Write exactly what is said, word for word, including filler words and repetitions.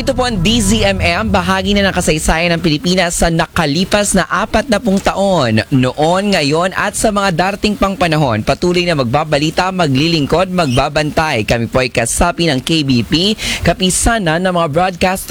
Ito po ang D Z M M, bahagi na ng kasaysayan ng Pilipinas sa nakalipas na apat na pung taon. Noon, ngayon at sa mga darating pang panahon, patuloy na magbabalita, maglilingkod, magbabantay. Kami po ay kasapi ng K B P, kapisanan ng mga broadcaster